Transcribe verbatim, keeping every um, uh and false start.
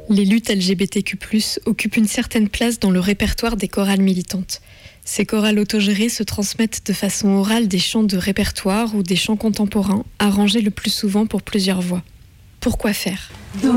Les luttes L G B T Q plus, occupent une certaine place dans le répertoire des chorales militantes. Ces chorales autogérées se transmettent de façon orale des chants de répertoire ou des chants contemporains, arrangés le plus souvent pour plusieurs voix. Pourquoi faire ?